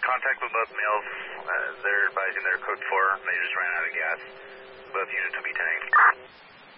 contact with both males. They're advising they're code 4. They just ran out of gas. Both units will be tanking.